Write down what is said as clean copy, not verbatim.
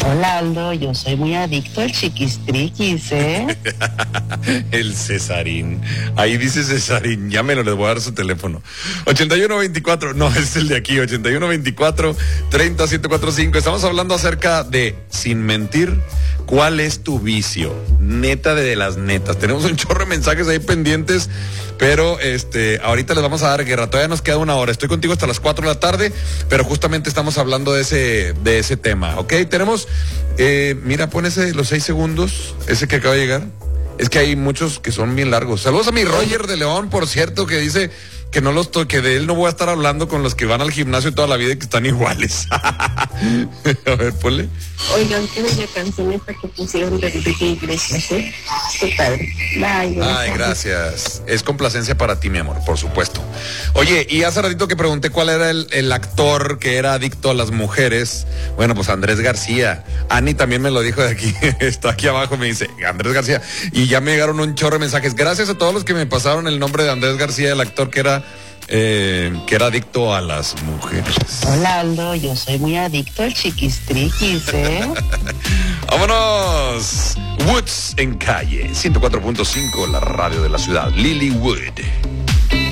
Hola Aldo, yo soy muy adicto al chiquistriquis, ¿eh? El Cesarín. Ahí dice Cesarín, llámelo, les voy a dar su teléfono. 8124, no, es el de aquí, 8124-30745. Estamos hablando acerca de, sin mentir, ¿cuál es tu vicio? Neta de las netas. Tenemos un chorro de mensajes ahí pendientes, pero ahorita les vamos a dar guerra. Todavía nos queda una hora. Estoy contigo hasta las 4 de la tarde, pero justamente estamos hablando de ese tema, ¿ok? Tenemos, mira, pon los 6 segundos, ese que acaba de llegar. Es que hay muchos que son bien largos. Saludos a mi Roger de León, por cierto, que dice que que de él no voy a estar hablando con los que van al gimnasio toda la vida y que están iguales. A ver, ponle. Oigan, qué bella canción esta que pusieron de Enrique Iglesias, ¿eh? Qué padre. Ay, gracias. Es complacencia para ti, mi amor, por supuesto. Oye, y hace ratito que pregunté cuál era el actor que era adicto a las mujeres. Bueno, pues Andrés García. Ani también me lo dijo de aquí. Está aquí abajo, me dice Andrés García. Y ya me llegaron un chorro de mensajes. Gracias a todos los que me pasaron el nombre de Andrés García, el actor que era adicto a las mujeres. Hola Aldo, yo soy muy adicto al chiquistriquis, ¿eh? ¡Vámonos! Woods en calle, 104.5, la radio de la ciudad. Lilywood.